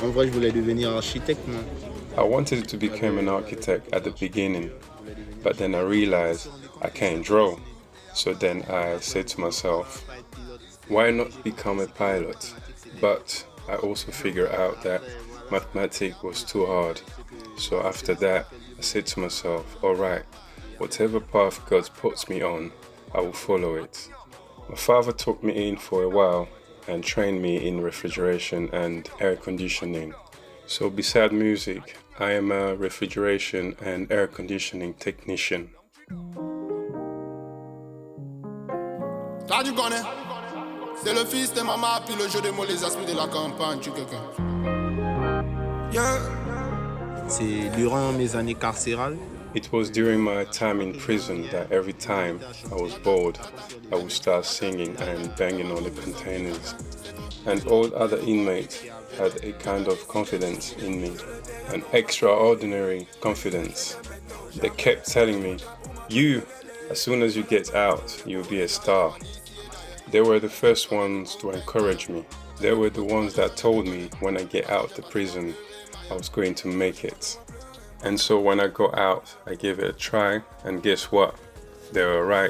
En vrai, je voulais devenir architecte, moi. I wanted to become an architect at the beginning, but then I realized I can't draw. So then I said to myself, why not become a pilot? But I also figured out that mathematics was too hard. So after that, I said to myself, alright, whatever path God puts me on, I will follow it. My father took me in for a while and trained me in refrigeration and air conditioning. So beside music, I am a refrigeration and air conditioning technician. Là tu connais, c'est le fils de maman puis le jeu des mots les aspects de la campagne, tu quelqu'un. Yeah. C'est durant mes années carcérales. It was during my time in prison that every time I was bored, I would start singing and banging on the containers. And all other inmates had a kind of confidence in me, an extraordinary confidence. They kept telling me, you, as soon as you get out, you'll be a star. They were the first ones to encourage me. They were the ones that told me when I get out the prison, I was going to make it. And so when I got out, I gave it a try, and guess what? They were right.